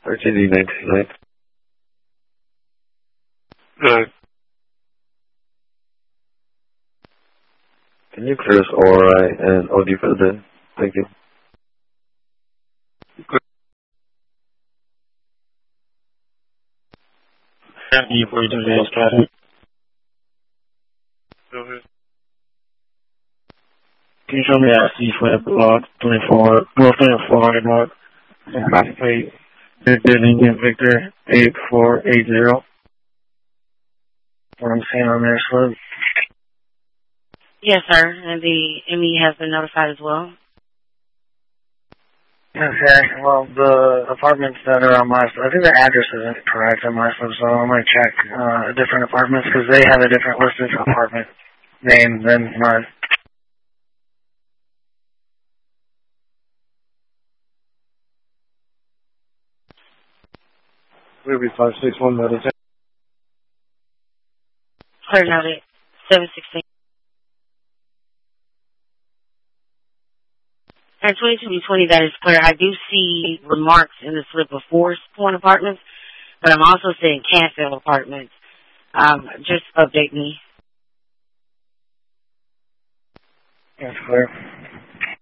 13D99. Good. Can you clear us ORI and OD for the day? Thank you. Good. Thank you for today's traffic. Go ahead. Can you show me that C-Flip log 24, North 24 log, and plate, Lincoln Victor 8480. What I'm saying on there, slip. Yes, sir. And the ME has been notified as well. Okay, well, the apartments that are on my slip, I think the address isn't correct on my slip, so I'm going to check different apartments because they have a different listed apartment name than mine. We'll be 561 Medicine. Clear noted. 716. And 2220, that is clear. I do see remarks in the slip of Forest Point Apartments, but I'm also seeing Canfield Apartments. Just update me. That's clear.